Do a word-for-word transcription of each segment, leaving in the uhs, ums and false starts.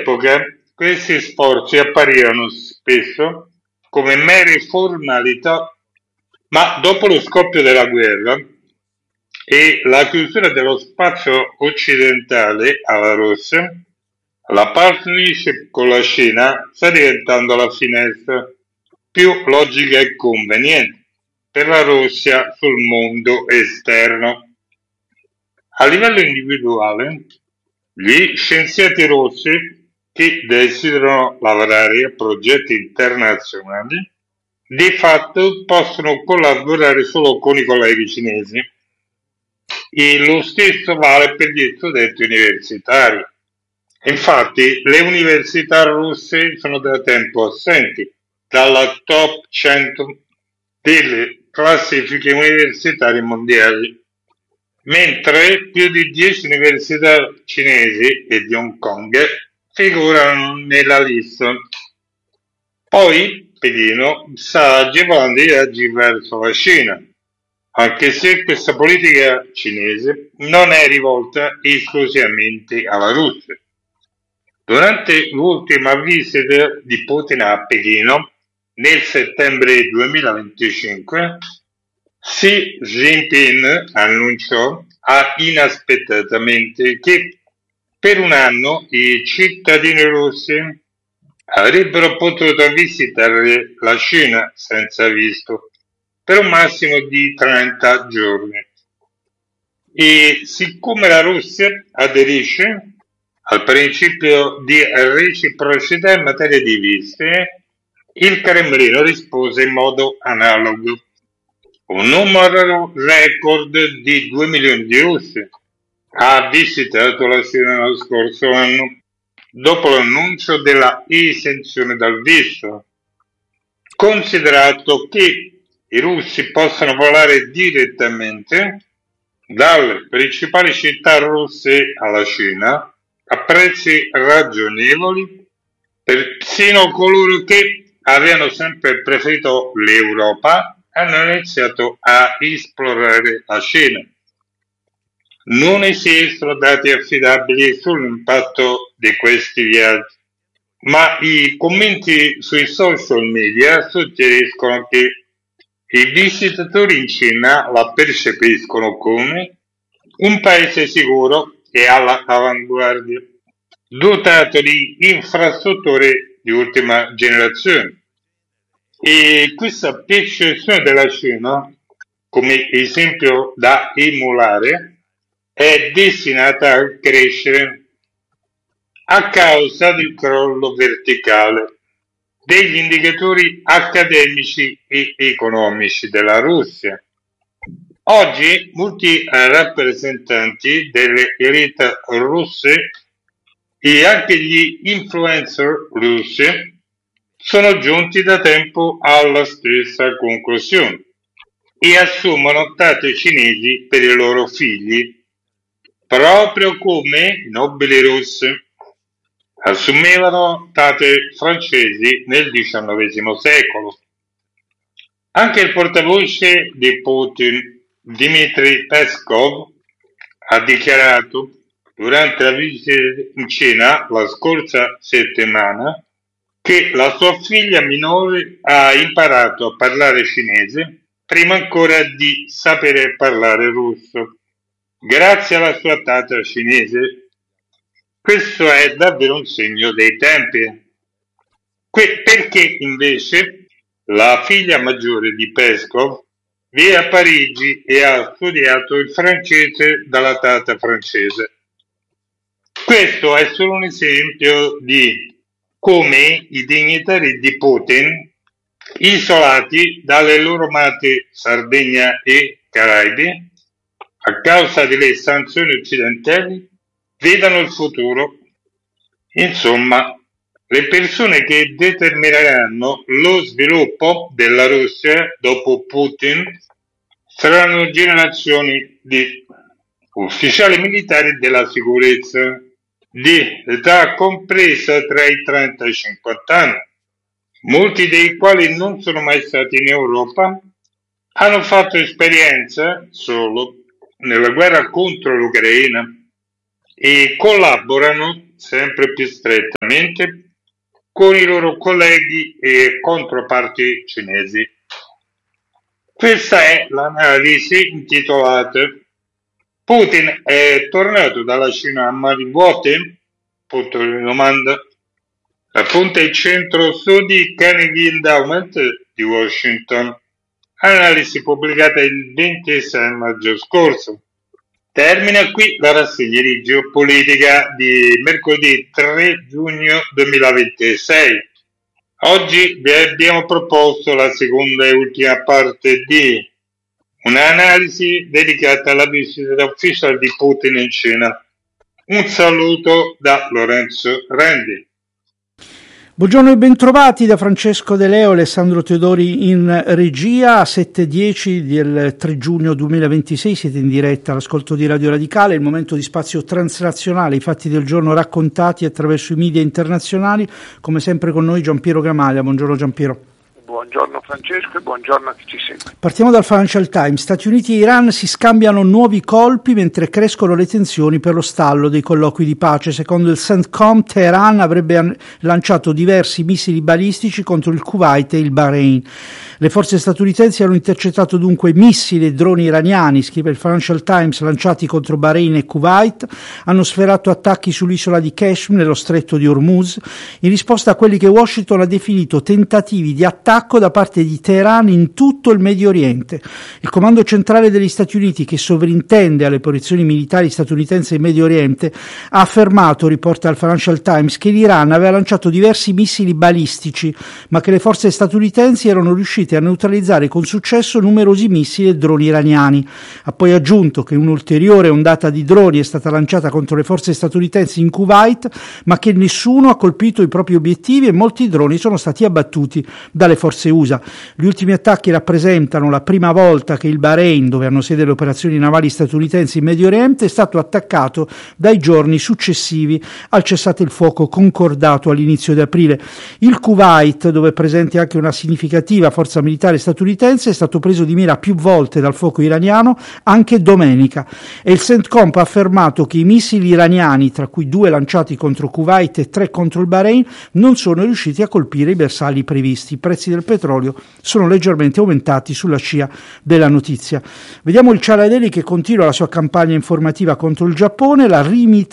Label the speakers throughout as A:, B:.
A: All'epoca questi sforzi apparivano spesso come mere formalità, ma dopo lo scoppio della guerra e la chiusura dello spazio occidentale alla Russia, la partnership con la Cina sta diventando la finestra più logica e conveniente per la Russia sul mondo esterno. A livello individuale, gli scienziati russi che desiderano lavorare a progetti internazionali di fatto possono collaborare solo con i colleghi cinesi e lo stesso vale per gli studenti universitari. Infatti, le università russe sono da tempo assenti dalla top cento delle classifiche universitarie mondiali, mentre più di dieci università cinesi e di Hong Kong figurano nella lista. Poi Pechino sta agevolando i viaggi verso la Cina, anche se questa politica cinese non è rivolta esclusivamente alla Russia. Durante l'ultima visita di Putin a Pechino nel settembre duemilaventicinque, Xi Jinping annunciò inaspettatamente che per un anno i cittadini russi avrebbero potuto visitare la Cina senza visto per un massimo di trenta giorni. E siccome la Russia aderisce al principio di reciprocità in materia di visti, il Cremlino rispose in modo analogo. Un numero record di due milioni di russi ha visitato la Cina lo scorso anno, dopo l'annuncio della esenzione dal visto, considerato che i russi possono volare direttamente dalle principali città russe alla Cina a prezzi ragionevoli, persino coloro che avevano sempre preferito l'Europa hanno iniziato a esplorare la Cina. Non esistono dati affidabili sull'impatto di questi viaggi, ma i commenti sui social media suggeriscono che i visitatori in Cina la percepiscono come un paese sicuro e all'avanguardia, dotato di infrastrutture di ultima generazione. E questa percezione della Cina, come esempio da emulare, è destinata a crescere a causa del crollo verticale degli indicatori accademici e economici della Russia. Oggi molti rappresentanti delle elite russe e anche gli influencer russi sono giunti da tempo alla stessa conclusione e assumono tate cinesi per i loro figli, proprio come i nobili russi assumevano tate francesi nel diciannovesimo secolo. Anche il portavoce di Putin, Dmitry Peskov, ha dichiarato durante la visita in Cina la scorsa settimana che la sua figlia minore ha imparato a parlare cinese prima ancora di sapere parlare russo, grazie alla sua tata cinese. Questo è davvero un segno dei tempi. Que- perché invece la figlia maggiore di Peskov vive a Parigi e ha studiato il francese dalla tata francese. Questo è solo un esempio di come i dignitari di Putin, isolati dalle loro amate Sardegna e Caraibi, a causa delle sanzioni occidentali, vedano il futuro. Insomma, le persone che determineranno lo sviluppo della Russia dopo Putin saranno generazioni di ufficiali militari della sicurezza di età compresa tra i trenta e i cinquanta anni, molti dei quali non sono mai stati in Europa, hanno fatto esperienza solo nella guerra contro l'Ucraina e collaborano sempre più strettamente con i loro colleghi e controparti cinesi. Questa è l'analisi intitolata "Putin è tornato dalla Cina a mani vuote?" Punto di domanda. Appunto il centro studi Carnegie Endowment di Washington. Analisi pubblicata il ventisei maggio scorso. Termina qui la rassegna di geopolitica di mercoledì tre giugno duemilaventisei. Oggi vi abbiamo proposto la seconda e ultima parte di un'analisi dedicata alla visita ufficiale di Putin in Cina. Un saluto da Lorenzo Rendi.
B: Buongiorno e bentrovati da Francesco De Leo e Alessandro Teodori in regia. Sette e dieci del tre giugno duemilaventisei siete in diretta all'ascolto di Radio Radicale, il momento di spazio transnazionale, i fatti del giorno raccontati attraverso i media internazionali. Come sempre con noi Giampiero Gramaglia. Buongiorno Giampiero.
C: Buongiorno Francesco e buongiorno a chi ci segue.
B: Partiamo dal Financial Times. Stati Uniti e Iran si scambiano nuovi colpi mentre crescono le tensioni per lo stallo dei colloqui di pace. Secondo il CENTCOM, Teheran avrebbe lanciato diversi missili balistici contro il Kuwait e il Bahrain. Le forze statunitensi hanno intercettato dunque missili e droni iraniani, scrive il Financial Times, lanciati contro Bahrain e Kuwait, hanno sferato attacchi sull'isola di Qashm nello stretto di Hormuz, in risposta a quelli che Washington ha definito tentativi di attacco da parte di Teheran in tutto il Medio Oriente. Il comando centrale degli Stati Uniti, che sovrintende alle operazioni militari statunitensi in Medio Oriente, ha affermato, riporta il Financial Times, che l'Iran aveva lanciato diversi missili balistici, ma che le forze statunitensi erano riuscite a neutralizzare con successo numerosi missili e droni iraniani. Ha poi aggiunto che un'ulteriore ondata di droni è stata lanciata contro le forze statunitensi in Kuwait, ma che nessuno ha colpito i propri obiettivi e molti droni sono stati abbattuti dalle forze U S A. Gli ultimi attacchi rappresentano la prima volta che il Bahrain, dove hanno sede le operazioni navali statunitensi in Medio Oriente, è stato attaccato dai giorni successivi al cessate il fuoco concordato all'inizio di aprile. Il Kuwait, dove è presente anche una significativa forza militare statunitense, è stato preso di mira più volte dal fuoco iraniano anche domenica, e il CENTCOM ha affermato che i missili iraniani, tra cui due lanciati contro Kuwait e tre contro il Bahrain, non sono riusciti a colpire i bersagli previsti. I prezzi del petrolio sono leggermente aumentati sulla scia della notizia. Vediamo il China Daily, che continua la sua campagna informativa contro il Giappone. La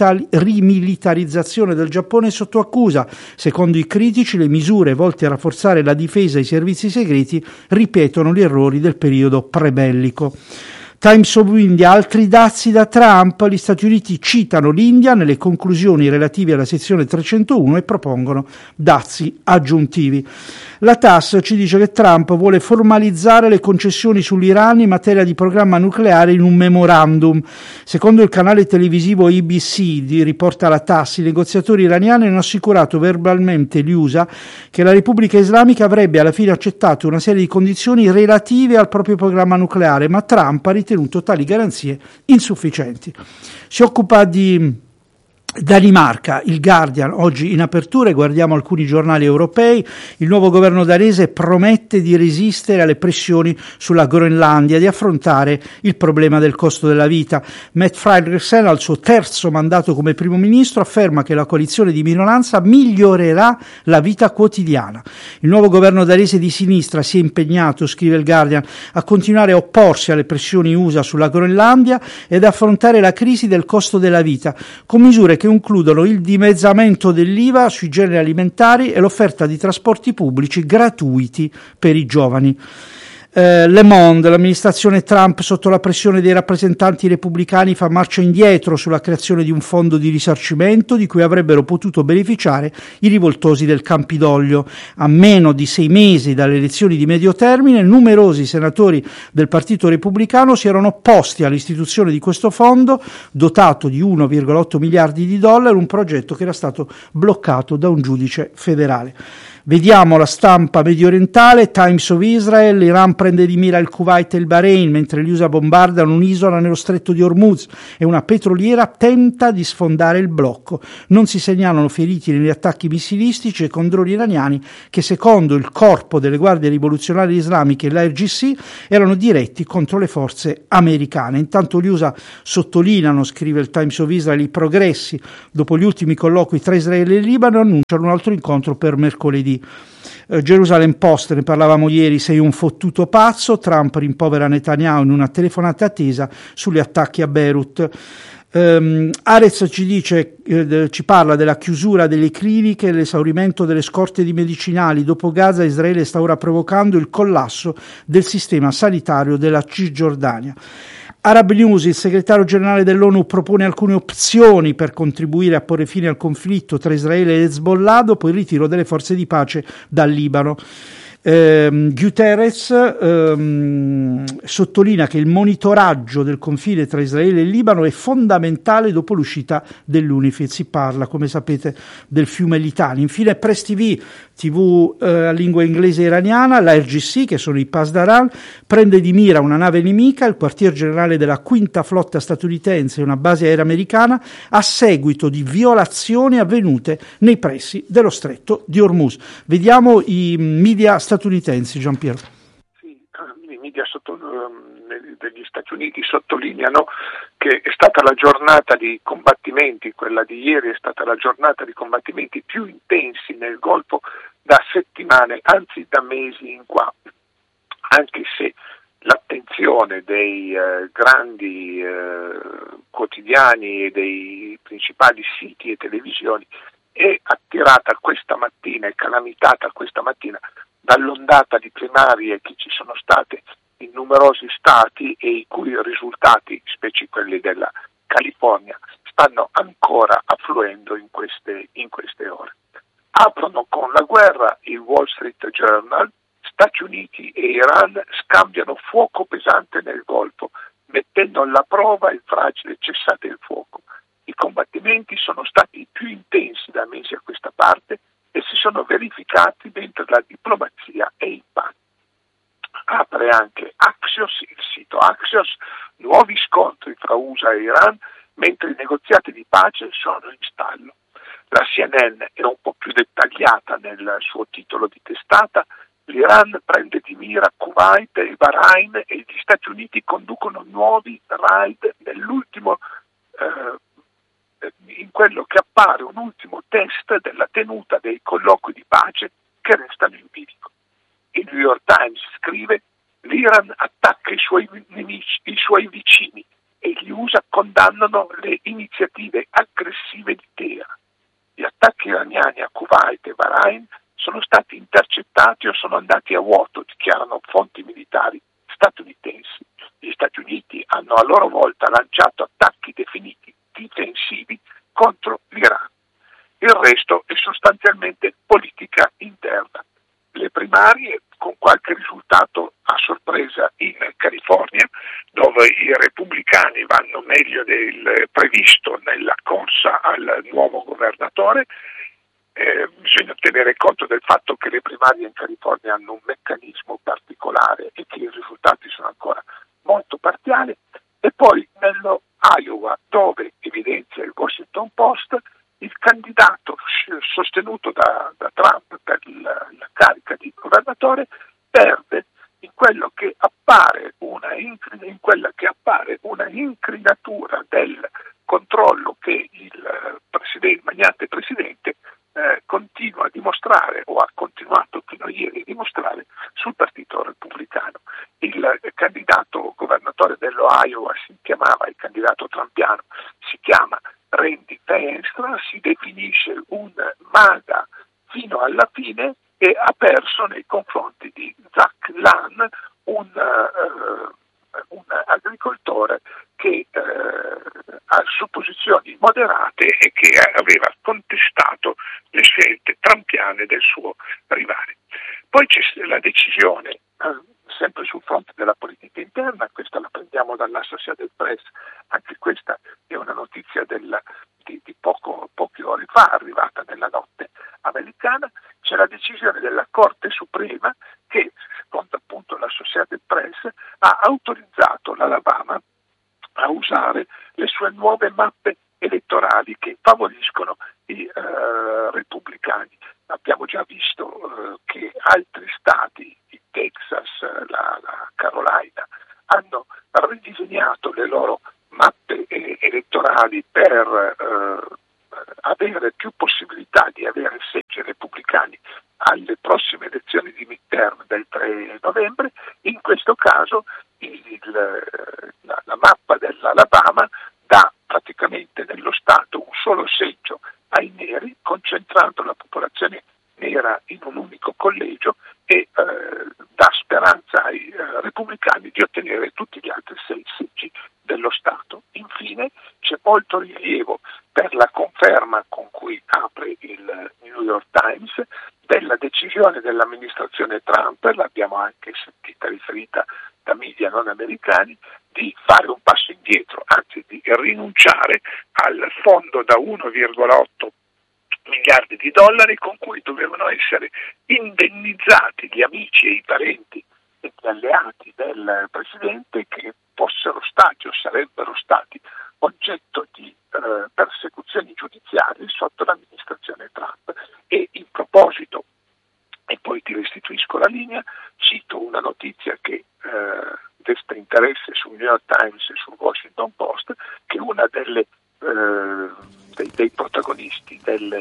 B: rimilitarizzazione del Giappone è sotto accusa. Secondo i critici, le misure volte a rafforzare la difesa e i servizi segreti ripetono gli errori del periodo prebellico. Times of India, altri dazi da Trump. Gli Stati Uniti citano l'India nelle conclusioni relative alla sezione trecentouno e propongono dazi aggiuntivi. La T A S ci dice che Trump vuole formalizzare le concessioni sull'Iran in materia di programma nucleare in un memorandum. Secondo il canale televisivo A B C, di, riporta la T A S, i negoziatori iraniani hanno assicurato verbalmente gli U S A che la Repubblica Islamica avrebbe alla fine accettato una serie di condizioni relative al proprio programma nucleare, ma Trump ha ritenuto tali garanzie insufficienti. Si occupa di Danimarca, il Guardian, oggi in apertura, e guardiamo alcuni giornali europei. Il nuovo governo danese promette di resistere alle pressioni sulla Groenlandia, di affrontare il problema del costo della vita. Mette Frederiksen, al suo terzo mandato come primo ministro, afferma che la coalizione di minoranza migliorerà la vita quotidiana. Il nuovo governo danese di sinistra si è impegnato, scrive il Guardian, a continuare a opporsi alle pressioni U S A sulla Groenlandia ed affrontare la crisi del costo della vita, con misure che includono il dimezzamento dell'I V A sui generi alimentari e l'offerta di trasporti pubblici gratuiti per i giovani. Eh, Le Monde, l'amministrazione Trump, sotto la pressione dei rappresentanti repubblicani, fa marcia indietro sulla creazione di un fondo di risarcimento di cui avrebbero potuto beneficiare i rivoltosi del Campidoglio. A meno di sei mesi dalle elezioni di medio termine, numerosi senatori del Partito Repubblicano si erano opposti all'istituzione di questo fondo, dotato di uno virgola otto miliardi di dollari, un progetto che era stato bloccato da un giudice federale. Vediamo la stampa medio orientale, Times of Israel, l'Iran prende di mira il Kuwait e il Bahrain mentre gli U S A bombardano un'isola nello stretto di Hormuz e una petroliera tenta di sfondare il blocco. Non si segnalano feriti negli attacchi missilistici e con droni iraniani che secondo il corpo delle guardie rivoluzionarie islamiche e l'A R G C erano diretti contro le forze americane. Intanto gli U S A sottolineano, scrive il Times of Israel, i progressi dopo gli ultimi colloqui tra Israele e Libano e annunciano un altro incontro per mercoledì. Uh, Jerusalem Post, ne parlavamo ieri, sei un fottuto pazzo, Trump rimpovera Netanyahu in una telefonata attesa sugli attacchi a Beirut. Um, Arez ci dice, eh, ci parla della chiusura delle cliniche e l'esaurimento delle scorte di medicinali. Dopo Gaza, Israele sta ora provocando il collasso del sistema sanitario della Cisgiordania. Arab News, il segretario generale dell'ONU propone alcune opzioni per contribuire a porre fine al conflitto tra Israele e Hezbollah dopo il ritiro delle forze di pace dal Libano. Eh, Guterres ehm, sottolinea che il monitoraggio del confine tra Israele e Libano è fondamentale dopo l'uscita dell'UNIFIL. Si parla, come sapete, del fiume Litani. Infine Press T V, tivù eh, a lingua inglese iraniana, l'A R G C, che sono i Pasdaran, prende di mira una nave nemica, il quartier generale della quinta flotta statunitense e una base aerea americana a seguito di violazioni avvenute nei pressi dello stretto di Hormuz. Vediamo i media statunitensi. statunitensi, Giampiero.
C: Sì, i media sotto, degli Stati Uniti sottolineano che è stata la giornata di combattimenti, quella di ieri è stata la giornata di combattimenti più intensi nel Golfo da settimane, anzi da mesi in qua, anche se l'attenzione dei eh, grandi eh, quotidiani e dei principali siti e televisioni è attirata questa mattina, è calamitata questa mattina dall'ondata di primarie che ci sono state in numerosi stati e i cui risultati, specie quelli della California, stanno ancora affluendo in queste, in queste ore. Aprono con la guerra il Wall Street Journal, Stati Uniti e Iran scambiano fuoco pesante nel Golfo, mettendo alla prova il fragile cessate il fuoco. I combattimenti sono stati i più intensi da mesi a questa parte e si sono verificati mentre la diplomazia è in panne. Apre anche Axios, il sito Axios, nuovi scontri fra U S A e Iran mentre i negoziati di pace sono in stallo. La C N N è un po' più dettagliata nel suo titolo di testata, l'Iran prende di mira Kuwait e Bahrain e gli Stati Uniti conducono nuovi raid nell'ultimo eh, in quello che appare un ultimo test della tenuta dei colloqui di pace che restano in bilico. Il New York Times scrive: l'Iran attacca i suoi nemici, i suoi vicini e gli U S A condannano le iniziative aggressive di Teheran. Gli attacchi iraniani a Kuwait e Bahrain sono stati intercettati o sono andati a vuoto, dichiarano fonti militari statunitensi. Gli Stati Uniti hanno a loro volta lanciato attacchi definiti difensivi contro l'Iran. Il resto è sostanzialmente politica interna. Le primarie con qualche risultato a sorpresa in California, dove i repubblicani vanno meglio del previsto nella corsa al nuovo governatore. Eh, bisogna tenere conto del fatto che le primarie in California hanno un meccanismo particolare e che i risultati sono ancora molto parziali. E poi nello Iowa, dove evidenzia il Washington Post, il candidato sostenuto da, da Trump per la, la carica di governatore perde in quello che appare una in quella che appare una incrinatura del controllo che il presidente, magnate presidente eh, continua a dimostrare o ha continuato fino a ieri a dimostrare sul partito repubblicano. Il candidato governatore dello Iowa si chiamava, il candidato trumpiano si chiama Randy Feenstra, si definisce un MAGA fino alla fine e ha perso nei confronti di Zach Lan, un, uh, un agricoltore che uh, ha supposizioni moderate e che aveva contestato le scelte trumpiane del suo rivale. Poi c'è la decisione, uh, sempre sul fronte della politica interna, questa la prendiamo dall'Associated Press, anche questa è una notizia del, di, di poco, poche ore fa, arrivata nella notte americana. C'è la decisione repubblicani. Abbiamo già visto eh, che altri stati, il Texas, la, la Carolina, hanno ridisegnato le loro mappe eh, elettorali per eh, avere più possibilità di avere seggi repubblicani alle prossime elezioni di midterm del tre novembre. In questo caso il, la, la mappa dell'Alabama dà praticamente nello Stato un solo seggio ai neri, concentrando la popolazione nera in un unico collegio e eh, dà speranza ai eh, repubblicani di ottenere tutti gli altri sei seggi dello Stato. Infine c'è molto rilievo per la conferma con cui apre il New York Times della decisione dell'amministrazione Trump, l'abbiamo anche sentita riferita da media non americani, di fare un passo indietro, anzi di rinunciare al fondo da uno virgola otto miliardi di dollari con cui dovevano essere indennizzati gli amici e i parenti e gli alleati del Presidente che fossero stati o sarebbero stati oggetto di eh, persecuzioni giudiziarie sotto l'amministrazione Trump. E in proposito, e poi ti restituisco la linea, cito una notizia che eh, desta interesse sul New York Times e sul Washington Post, che una delle eh, dei, dei protagonisti delle,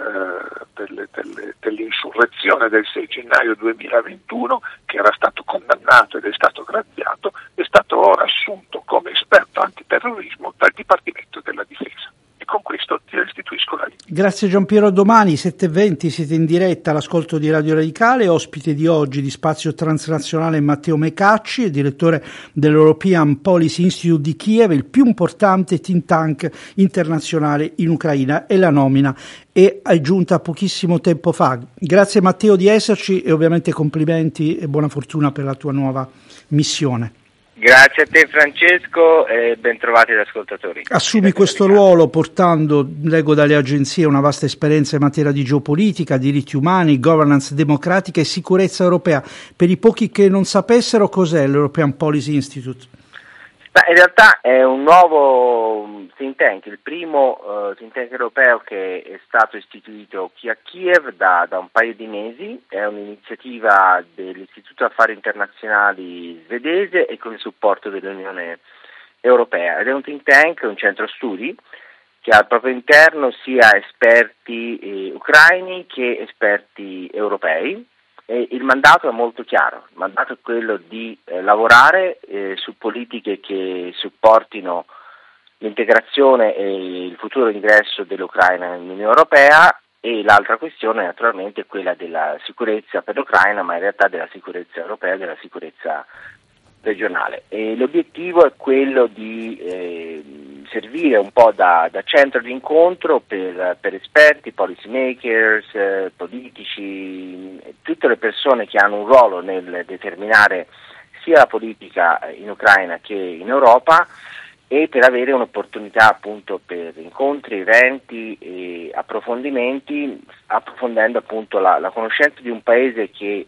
C: eh, delle, delle, dell'insurrezione del sei gennaio duemilaventuno, che era stato condannato ed è stato graziato, è stato ora assunto come esperto antiterrorismo dal Dipartimento della Difesa. E con questo ti restituisco la linea.
B: Grazie Giampiero, domani sette e venti siete in diretta all'ascolto di Radio Radicale, ospite di oggi di Spazio Transnazionale Matteo Mecacci, direttore dell'European Policy Institute di Kiev, il più importante think tank internazionale in Ucraina, e la nomina è giunta pochissimo tempo fa. Grazie Matteo di esserci e ovviamente complimenti e buona fortuna per la tua nuova missione.
D: Grazie a te Francesco e ben trovati gli ascoltatori.
B: Assumi questo ruolo portando, leggo dalle agenzie, una vasta esperienza in materia di geopolitica, diritti umani, governance democratica e sicurezza europea. Per i pochi che non sapessero, cos'è l'European Policy Institute?
D: Beh, in realtà è un nuovo think tank, il primo uh, think tank europeo che è stato istituito qui a Kiev da, da un paio di mesi. È un'iniziativa dell'Istituto Affari Internazionali svedese e con il supporto dell'Unione Europea. Ed è un think tank, un centro studi, che ha al proprio interno sia esperti eh, ucraini che esperti europei. E il mandato è molto chiaro, il mandato è quello di eh, lavorare eh, su politiche che supportino l'integrazione e il futuro ingresso dell'Ucraina nell'Unione Europea, e l'altra questione naturalmente è quella della sicurezza per l'Ucraina, ma in realtà della sicurezza europea e della sicurezza regionale. E l'obiettivo è quello di eh, servire un po' da, da centro di incontro per, per esperti, policy makers, eh, politici, tutte le persone che hanno un ruolo nel determinare sia la politica in Ucraina che in Europa, e per avere un'opportunità appunto per incontri, eventi e approfondimenti, approfondendo appunto la, la conoscenza di un paese che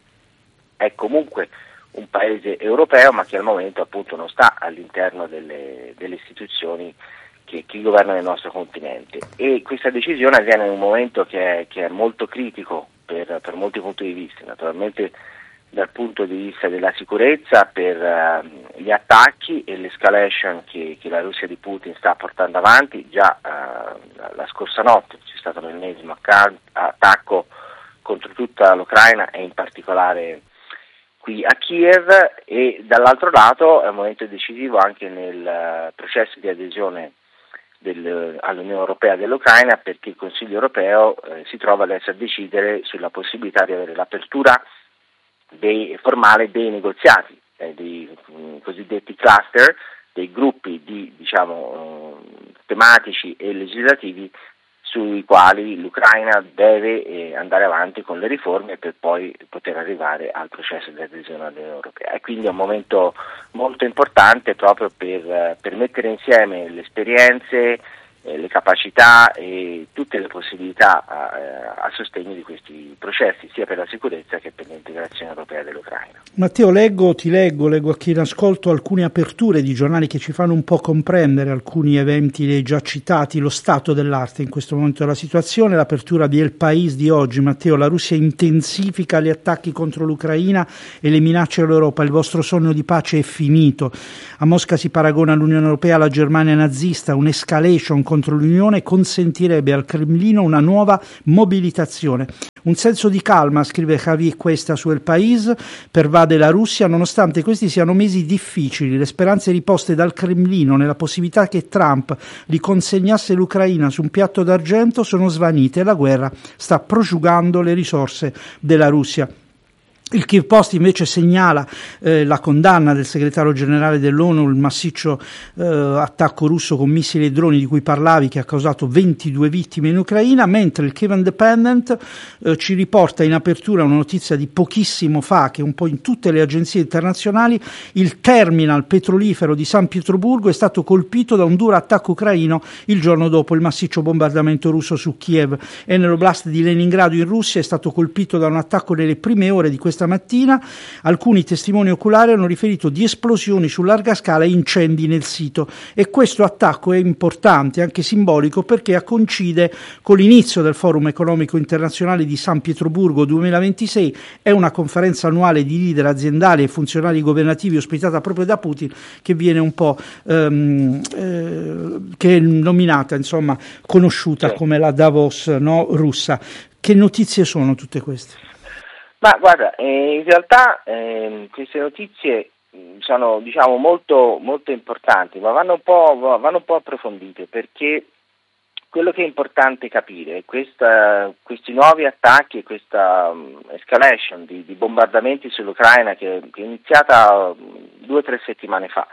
D: è comunque un paese europeo, ma che al momento appunto non sta all'interno delle, delle istituzioni che, che governano il nostro continente. E questa decisione avviene in un momento che è, che è molto critico per, per molti punti di vista, naturalmente dal punto di vista della sicurezza, per uh, gli attacchi e l'escalation che, che la Russia di Putin sta portando avanti. Già uh, la scorsa notte c'è stato l'ennesimo attacco contro tutta l'Ucraina e in particolare qui a Kiev, e dall'altro lato è un momento decisivo anche nel processo di adesione del, all'Unione Europea dell'Ucraina, perché il Consiglio Europeo eh, si trova adesso a decidere sulla possibilità di avere l'apertura dei, formale dei negoziati, eh, dei mh, cosiddetti cluster, dei gruppi di, diciamo, uh, tematici e legislativi sui quali l'Ucraina deve eh, andare avanti con le riforme per poi poter arrivare al processo di adesione all'Unione Europea. E quindi è un momento molto importante proprio per, per mettere insieme le esperienze eh, le capacità e tutte le possibilità a, a sostegno di questi processi, sia per la sicurezza che per l'integrazione europea dell'Ucraina.
B: Matteo, leggo, ti leggo, leggo a chi in ascolto alcune aperture di giornali che ci fanno un po' comprendere alcuni eventi già citati, lo stato dell'arte in questo momento della situazione. L'apertura di El País di oggi, Matteo: la Russia intensifica gli attacchi contro l'Ucraina e le minacce all'Europa, il vostro sogno di pace è finito. A Mosca si paragona l'Unione Europea alla Germania nazista, un'escalation contro l'Unione consentirebbe al Cremlino una nuova mobilitazione. Un senso di calma, scrive Javier Cuesta su El País, pervade la Russia nonostante questi siano mesi difficili. Le speranze riposte dal Cremlino nella possibilità che Trump gli consegnasse l'Ucraina su un piatto d'argento sono svanite e la guerra sta prosciugando le risorse della Russia. Il Kiev Post invece segnala eh, la condanna del segretario generale dell'ONU, il massiccio eh, attacco russo con missili e droni di cui parlavi, che ha causato ventidue vittime in Ucraina, mentre il Kiev Independent eh, ci riporta in apertura una notizia di pochissimo fa, che un po' in tutte le agenzie internazionali: il terminal petrolifero di San Pietroburgo è stato colpito da un duro attacco ucraino il giorno dopo il massiccio bombardamento russo su Kiev, e nell'oblast di Leningrado in Russia è stato colpito da un attacco nelle prime ore di questa mattina. Alcuni testimoni oculari hanno riferito di esplosioni su larga scala e incendi nel sito, e questo attacco è importante, anche simbolico, perché coincide con l'inizio del Forum economico internazionale di San Pietroburgo duemilaventisei. È una conferenza annuale di leader aziendali e funzionari governativi ospitata proprio da Putin, che viene un po' ehm, eh, che è nominata, insomma, conosciuta come la Davos, no, russa. Che notizie sono tutte queste?
D: Ma guarda, eh, in realtà eh, queste notizie sono, diciamo, molto, molto importanti, ma vanno un po', vanno un po' approfondite, perché quello che è importante capire è questa, questi nuovi attacchi e questa um, escalation di, di bombardamenti sull'Ucraina che, che è iniziata due o tre settimane fa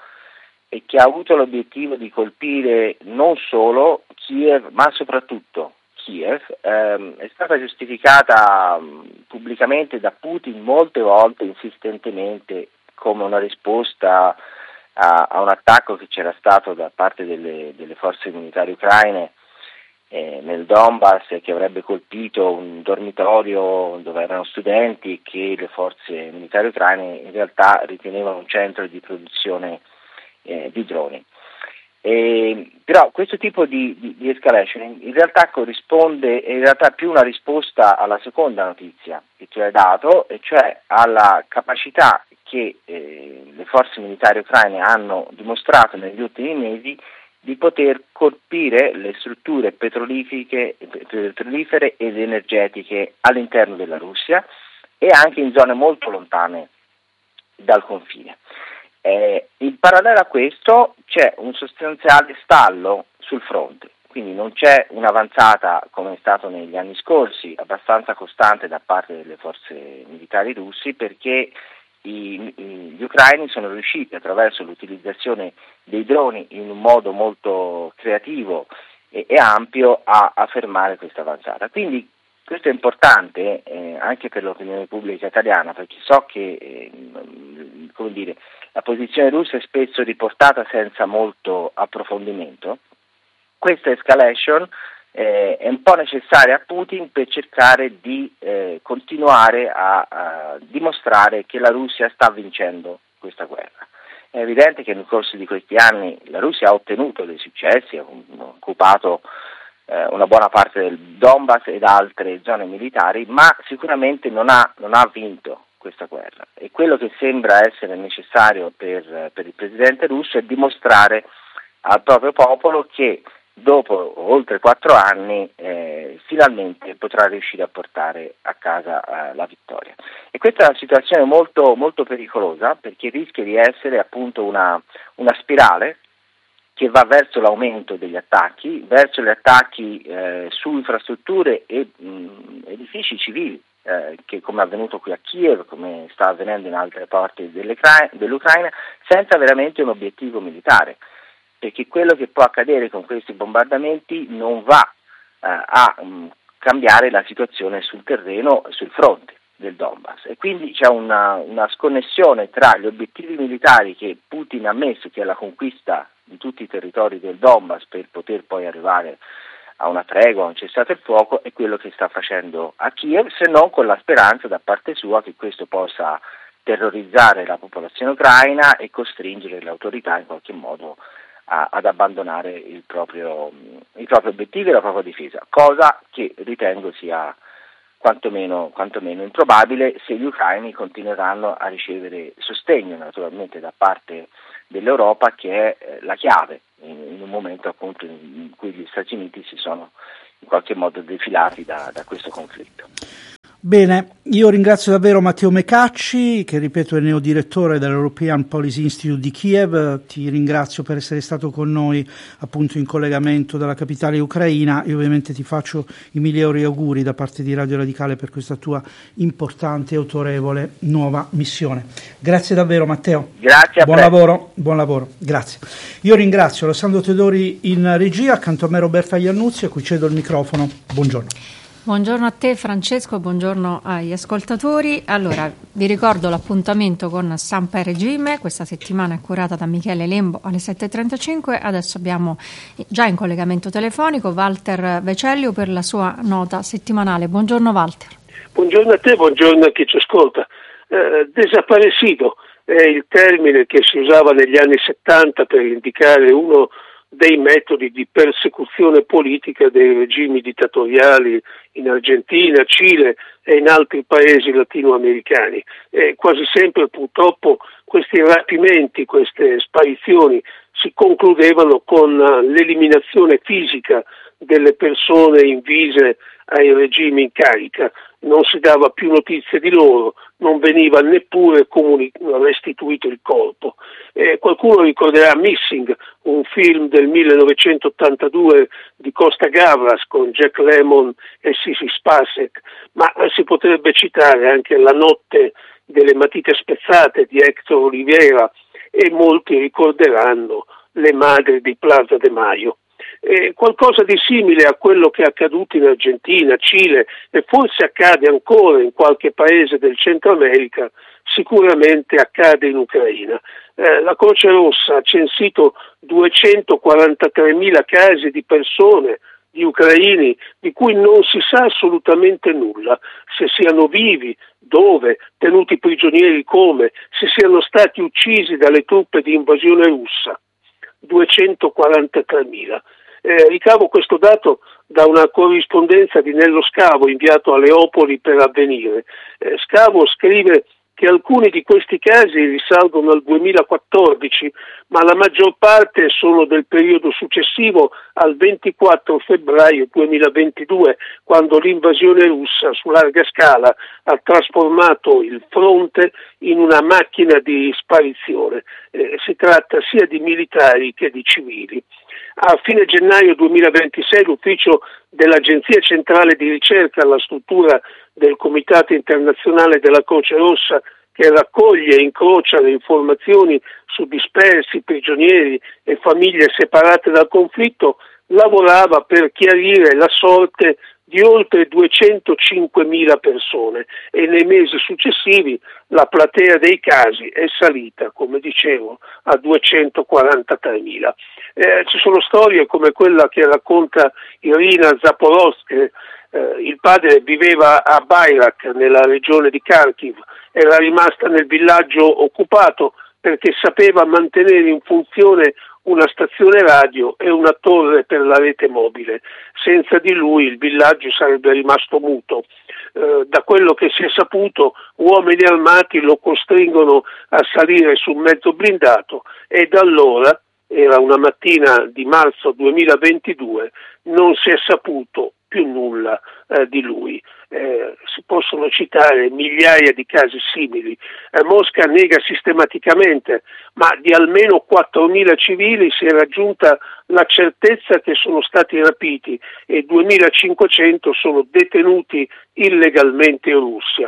D: e che ha avuto l'obiettivo di colpire non solo Kiev, ma soprattutto Kiev, ehm, è stata giustificata mh, pubblicamente da Putin molte volte, insistentemente, come una risposta a, a un attacco che c'era stato da parte delle, delle forze militari ucraine eh, nel Donbass, che avrebbe colpito un dormitorio dove erano studenti, che le forze militari ucraine in realtà ritenevano un centro di produzione eh, di droni. Eh, però questo tipo di, di, di escalation in realtà corrisponde, è in realtà più una risposta alla seconda notizia che tu hai dato, e cioè alla capacità che eh, le forze militari ucraine hanno dimostrato negli ultimi mesi di poter colpire le strutture petrolifere ed energetiche all'interno della Russia e anche in zone molto lontane dal confine. Eh, in parallelo a questo c'è un sostanziale stallo sul fronte, quindi non c'è un'avanzata, come è stato negli anni scorsi, abbastanza costante da parte delle forze militari russi, perché i, i, gli ucraini sono riusciti, attraverso l'utilizzazione dei droni in un modo molto creativo e, e ampio, a, a fermare questa avanzata. Quindi questo è importante eh, anche per l'opinione pubblica italiana, perché so che eh, come dire, la posizione russa è spesso riportata senza molto approfondimento. Questa escalation eh, è un po' necessaria a Putin per cercare di eh, continuare a, a dimostrare che la Russia sta vincendo questa guerra. È evidente che nel corso di questi anni la Russia ha ottenuto dei successi, ha occupato eh, una buona parte del Donbass ed altre zone militari, ma sicuramente non ha, non ha vinto questa guerra, e quello che sembra essere necessario per, per il presidente russo è dimostrare al proprio popolo che dopo oltre quattro anni eh, finalmente potrà riuscire a portare a casa eh, la vittoria. E questa è una situazione molto, molto pericolosa, perché rischia di essere appunto una, una spirale che va verso l'aumento degli attacchi, verso gli attacchi eh, su infrastrutture e mh, edifici civili, Eh, che come è avvenuto qui a Kiev, come sta avvenendo in altre parti dell'Ucraina, senza veramente un obiettivo militare, perché quello che può accadere con questi bombardamenti non va eh, a um, cambiare la situazione sul terreno, sul fronte del Donbass, e quindi c'è una, una sconnessione tra gli obiettivi militari che Putin ha messo, che è la conquista di tutti i territori del Donbass per poter poi arrivare a una tregua, a un cessate il fuoco, è quello che sta facendo a Kiev, se non con la speranza da parte sua che questo possa terrorizzare la popolazione ucraina e costringere le autorità in qualche modo a, ad abbandonare il proprio, i propri obiettivi e la propria difesa, cosa che ritengo sia quantomeno, quantomeno improbabile se gli ucraini continueranno a ricevere sostegno naturalmente da parte dell'Europa, che è eh, la chiave in, in un momento appunto in cui gli Stati Uniti si sono in qualche modo defilati da, da questo conflitto.
B: Bene, io ringrazio davvero Matteo Mecacci, che ripeto è neodirettore dell'European Policy Institute di Kiev. Ti ringrazio per essere stato con noi appunto in collegamento dalla capitale ucraina e ovviamente ti faccio i migliori auguri da parte di Radio Radicale per questa tua importante e autorevole nuova missione. Grazie davvero Matteo.
D: Grazie a
B: buon
D: te.
B: lavoro, buon lavoro, grazie. Io ringrazio Alessandro Tedori in regia, accanto a me Roberta Iannuzzi, a cui cedo il microfono. Buongiorno.
E: Buongiorno a te Francesco, buongiorno agli ascoltatori. Allora, vi ricordo l'appuntamento con Stampa e Regime, questa settimana è curata da Michele Lembo alle sette e trentacinque. Adesso abbiamo già in collegamento telefonico Walter Vecellio per la sua nota settimanale. Buongiorno Walter.
C: Buongiorno a te, buongiorno a chi ci ascolta. Eh, desaparecido è il termine che si usava negli anni settanta per indicare uno dei metodi di persecuzione politica dei regimi dittatoriali in Argentina, Cile e in altri paesi latinoamericani. E quasi sempre purtroppo questi rapimenti, queste sparizioni si concludevano con l'eliminazione fisica delle persone invise ai regimi in carica, non si dava più notizie di loro, non veniva neppure comuni- restituito il corpo. Eh, qualcuno ricorderà Missing, un film del millenovecentottantadue di Costa Gavras con Jack Lemmon e Sissy Spacek, ma eh, si potrebbe citare anche La notte delle matite spezzate di Hector Oliveira e molti ricorderanno Le madri di Plaza de Mayo. Eh, qualcosa di simile a quello che è accaduto in Argentina, Cile e forse accade ancora in qualche paese del Centro America, sicuramente accade in Ucraina. Eh, la Croce Rossa ha censito duecentoquarantatremila casi di persone, di ucraini, di cui non si sa assolutamente nulla, se siano vivi, dove, tenuti prigionieri come, se siano stati uccisi dalle truppe di invasione russa. duecentoquarantatremila. Eh, ricavo questo dato da una corrispondenza di Nello Scavo inviato a Leopoli per Avvenire. Eh, Scavo scrive che alcuni di questi casi risalgono al duemilaquattordici, ma la maggior parte sono del periodo successivo al ventiquattro febbraio duemilaventidue, quando l'invasione russa su larga scala ha trasformato il fronte in una macchina di sparizione. Eh, si tratta sia di militari che di civili. A fine gennaio duemilaventisei l'ufficio dell'Agenzia Centrale di Ricerca, la struttura del Comitato Internazionale della Croce Rossa che raccoglie e incrocia le informazioni su dispersi, prigionieri e famiglie separate dal conflitto, lavorava per chiarire la sorte di oltre duecentocinquemila persone e nei mesi successivi la platea dei casi è salita, come dicevo, a duecentoquarantatremila. Eh, ci sono storie come quella che racconta Irina Zaporovsk. Eh, il padre viveva a Bayrak, nella regione di Kharkiv, era rimasta nel villaggio occupato perché sapeva mantenere in funzione una stazione radio e una torre per la rete mobile. Senza di lui il villaggio sarebbe rimasto muto. Eh, da quello che si è saputo, uomini armati lo costringono a salire su un mezzo blindato e da allora, era una mattina di marzo duemilaventidue, non si è saputo più nulla eh, di lui. Eh, si possono citare migliaia di casi simili. Eh, Mosca nega sistematicamente, ma di almeno quattromila civili si è raggiunta la certezza che sono stati rapiti e duemilacinquecento sono detenuti illegalmente in Russia.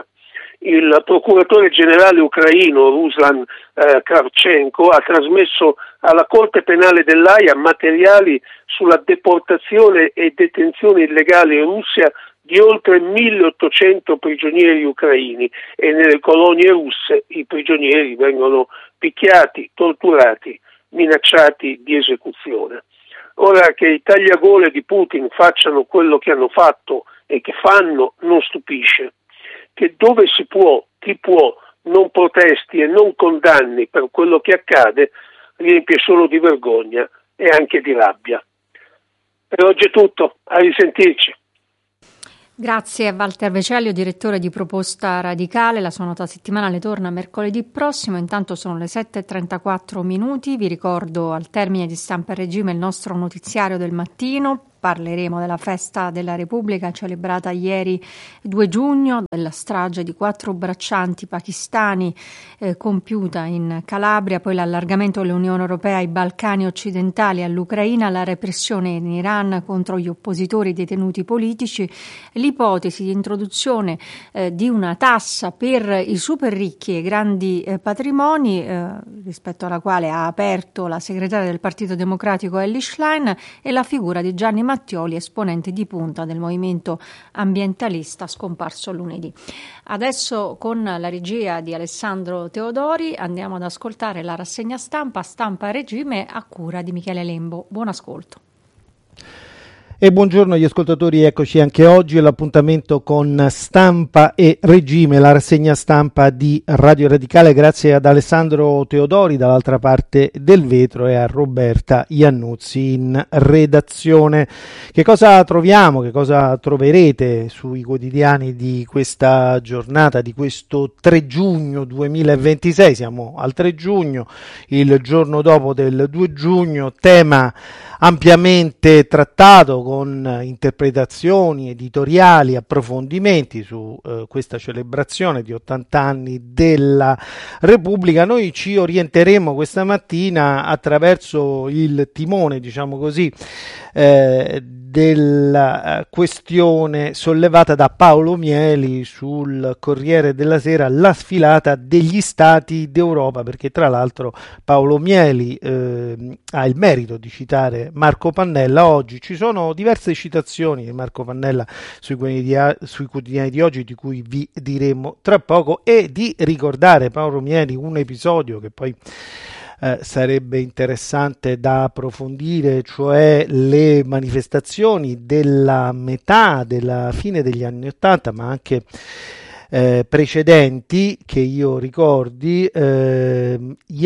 C: Il procuratore generale ucraino Ruslan eh, Kravchenko ha trasmesso alla Corte Penale dell'Aia materiali sulla deportazione e detenzione illegale in Russia di oltre milleottocento prigionieri ucraini e nelle colonie russe i prigionieri vengono picchiati, torturati, minacciati di esecuzione. Ora, che i tagliagole di Putin facciano quello che hanno fatto e che fanno non stupisce. Che dove si può, chi può, non protesti e non condanni per quello che accade, riempie solo di vergogna e anche di rabbia. Per oggi è tutto, a risentirci.
E: Grazie a Walter Vecellio, direttore di Proposta Radicale. La sua nota settimanale torna mercoledì prossimo. Intanto sono le sette e trentaquattro minuti. Vi ricordo al termine di Stampa e Regime il nostro notiziario del mattino. Parleremo della festa della Repubblica celebrata ieri due giugno, della strage di quattro braccianti pakistani eh, compiuta in Calabria, poi l'allargamento dell'Unione Europea ai Balcani occidentali, all'Ucraina, la repressione in Iran contro gli oppositori detenuti politici, l'ipotesi di introduzione eh, di una tassa per i super ricchi e grandi eh, patrimoni, eh, rispetto alla quale ha aperto la segretaria del Partito Democratico Elly Schlein, e la figura di Gianni Mattioli, esponente di punta del movimento ambientalista scomparso lunedì. Adesso, con la regia di Alessandro Teodori, andiamo ad ascoltare la rassegna stampa Stampa e Regime a cura di Michele Lembo. Buon ascolto.
B: E buongiorno agli ascoltatori, eccoci anche oggi all'appuntamento con Stampa e Regime, la rassegna stampa di Radio Radicale, grazie ad Alessandro Teodori dall'altra parte del vetro e a Roberta Iannuzzi in redazione. Che cosa troviamo, che cosa troverete sui quotidiani di questa giornata, di questo tre giugno duemilaventisei? Siamo al tre giugno, il giorno dopo del due giugno, tema ampiamente trattato con interpretazioni, editoriali, approfondimenti su eh, questa celebrazione di ottanta anni della Repubblica. Noi ci orienteremo questa mattina attraverso il timone, diciamo così, eh, della questione sollevata da Paolo Mieli sul Corriere della Sera, la sfilata degli Stati d'Europa, perché tra l'altro Paolo Mieli eh, ha il merito di citare Marco Pannella. Oggi ci sono diverse citazioni di Marco Pannella sui quotidiani, sui quotidiani di oggi, di cui vi diremo tra poco, e di ricordare Paolo Mieli un episodio che poi Eh, sarebbe interessante da approfondire, cioè le manifestazioni della metà, della fine degli anni Ottanta, ma anche eh, precedenti, che io ricordi, eh,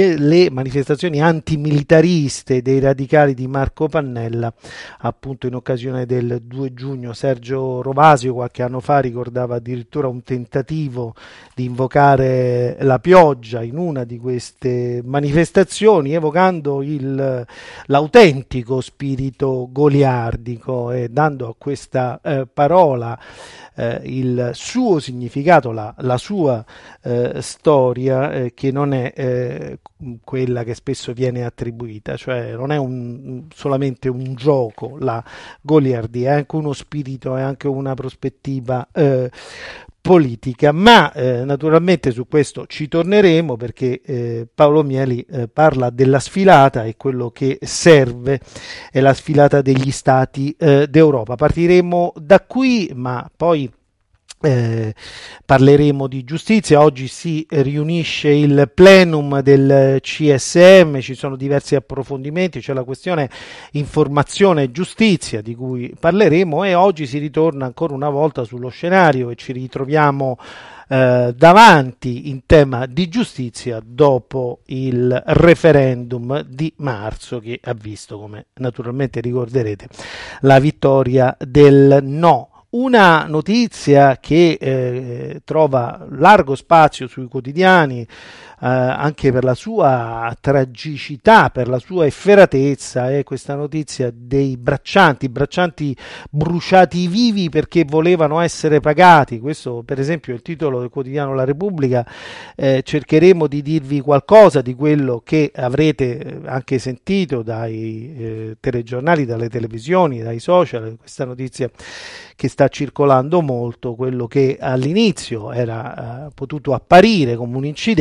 B: le manifestazioni antimilitariste dei radicali di Marco Pannella, appunto in occasione del due giugno. Sergio Rovasio qualche anno fa ricordava addirittura un tentativo di invocare la pioggia in una di queste manifestazioni, evocando il, l'autentico spirito goliardico e dando a questa eh, parola eh, il suo significato, la, la sua eh, storia, eh, che non è eh, quella che spesso viene attribuita, cioè non è un, solamente un gioco la goliardia, è anche uno spirito, è anche una prospettiva eh, politica. Ma eh, naturalmente su questo ci torneremo, perché eh, Paolo Mieli eh, parla della sfilata, e quello che serve è la sfilata degli Stati eh, d'Europa. Partiremo da qui, ma poi Eh, parleremo di giustizia. Oggi si riunisce il plenum del C S M, ci sono diversi approfondimenti, c'è la questione informazione e giustizia di cui parleremo, e oggi si ritorna ancora una volta sullo scenario e ci ritroviamo eh, davanti in tema di giustizia dopo il referendum di marzo, che ha visto, come naturalmente ricorderete, la vittoria del no. Una notizia che eh, trova largo spazio sui quotidiani, eh, anche per la sua tragicità, per la sua efferatezza, è questa notizia dei braccianti, braccianti bruciati vivi perché volevano essere pagati. Questo, per esempio, è il titolo del quotidiano La Repubblica. Eh, cercheremo di dirvi qualcosa di quello che avrete anche sentito dai eh, telegiornali, dalle televisioni, dai social. Questa notizia che sta circolando molto, quello che all'inizio era uh, potuto apparire come un incidente, ma